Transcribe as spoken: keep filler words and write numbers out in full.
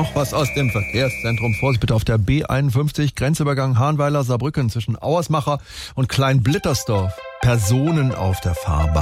noch was aus dem Verkehrszentrum. Vorsicht bitte auf der B einundfünfzig, Grenzübergang Hahnweiler-Saarbrücken zwischen Auersmacher und Kleinblittersdorf. Personen auf der Fahrbahn.